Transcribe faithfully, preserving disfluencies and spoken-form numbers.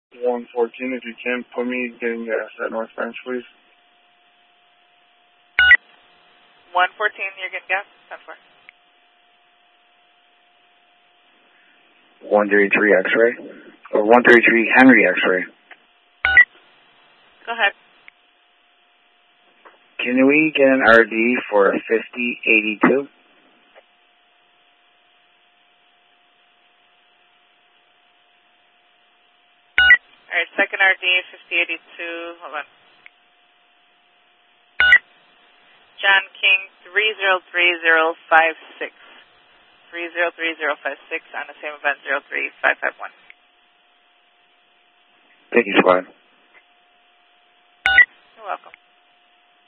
one fourteen, if you can, put me getting gas at North Branch, please. one fourteen, you're getting gas? ten four. one thirty-three X-ray? Or one thirty-three Henry X-ray? Go ahead. Can we get an R D for fifty eighty-two? All right, second R D, fifty eighty-two. Hold on. John King, three zero three zero five six. three zero three zero five six on the same event, zero three five five one. Thank you, squad. You're welcome.